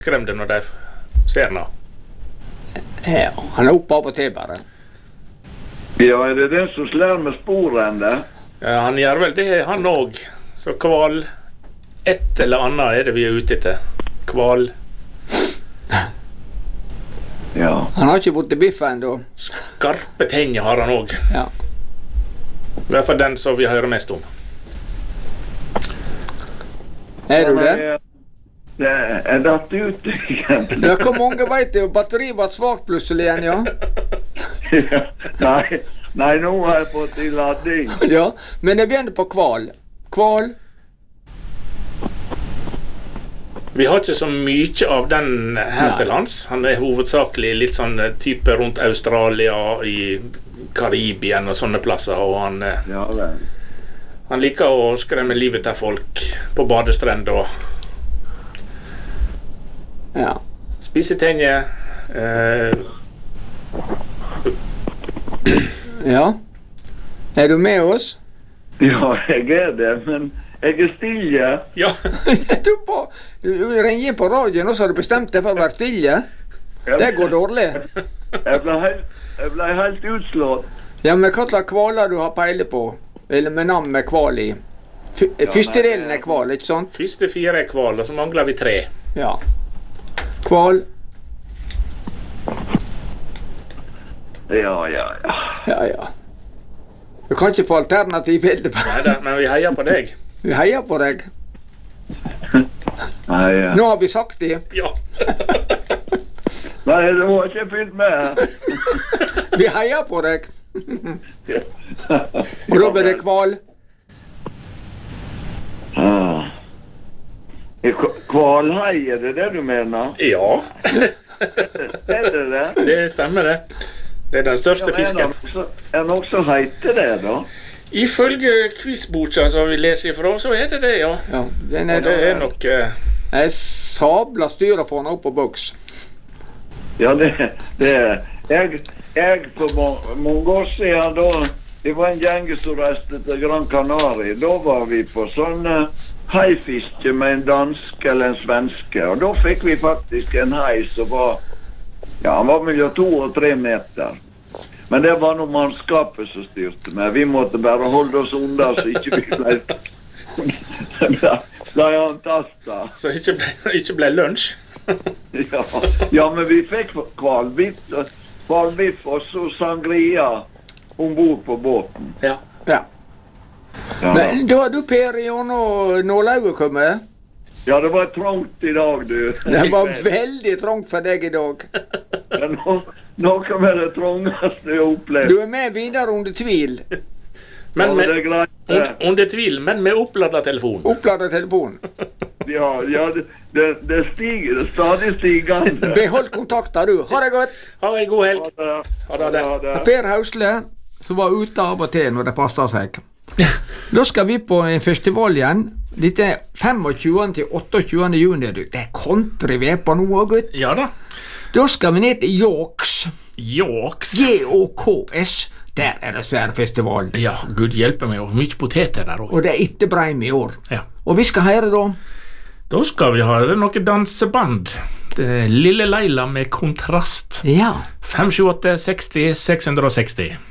skremte når de ser den. Ja, han er oppe av og til bare. Ja, er det den som slår med sporene? Ja, han gjør vel det, han også. Så kval, et eller annet er det vi er ute etter. Kval. Ja. Han har ikke fått biff ennå. Skarpe tenner har han også. Ja. I hvert fall den som vi hører mest om. Er du det? Det er datt ut igjen. Ja, hvor mange vet det? Batteriet var svagt plutselig igjen, ja? Ja, nei, nå har jeg fått i ladding. Ja, men jeg begynner på kval. Kval. Vi har ikke så mye av den her til lands. Han er hovedsakelig litt sånn type rundt Australia, i Karibien og sånne plasser, og Ja, vel. han liker å skremme livet til folk på badestrend og Ja. spise tenner. Ja. Er du med oss? Ja, jeg er det, men jeg er stille. Ja, Du ringer inn på radioen, og så har du bestemt deg for å være stille. Det går dårlig. Jeg ble helt utslått. Ja, men hva slags kvaler du har peile på? Eller med navn med kval i? Første delen er kval, ikke sant? første 4 er kval, og så mangler vi 3. Ja. Kval. Ja. Ja. Du kan ikke få alternativ bilde på. Neida, men vi heier på deg. Vi heier på deg. Nei, Nå har vi sagt det. Ja. Nei, det var ikke fylt med. Vi heier på deg. Og da blir det kval. Kvalhei, er det du mener? Ja, Er det? det stemmer det. Det er den største fisken. Er det også heiter det, da? Ifølge quizboka som vi leser ifra, så er det, ja. Ja, den Og det er nok Jeg sabla styret for den opp på boks. Ja, det er. Jeg for mange år siden, da det var en gjeng som reiste til Gran Canaria. Da var vi på sånn haifiske med en dansk eller en svenske. Og da fikk vi faktisk en hai som var, ja, han var mellom 2 og 3 meter. Men det var noe mannskapet som styrte med. Vi måtte bare holde oss unna, så ikke vi ble antasta. Så ikke ble lunsj. Ja, men vi fikk kvalbiff og så sangria ombord på båten. Ja. Men da har du Per gjennom nålauget kommet. Ja, det var trångt i dag, du. Det var veldig trångt for deg i dag. Noe med det trångeste jeg har opplevd. Du er med videre under tvil. Men Ja, det er greit. under tvil, men med oppladet telefon. Opplader telefonen. Ja, det stiger, det er stadig stigende. Behold kontakten, du. Ha det godt. Ha en god helg. Ha det. Per Hausle, som var ute av og til når det passet seg. Da skal vi på en festival igjen. Dette er 25. til 28. juni. Det er country vi er på nå, gutt. Ja da. Da skal vi ned til Jåks. Jåks. J-O-K-S. Der er det svær festival. Ja, Gud hjelper meg, og mye poteter der også. Og det er etter Breim i år. Ja. Og vi skal høre da. Da skal vi ha noe danseband. Det er Lille Leila med Kontrast. Ja. 578 60 660.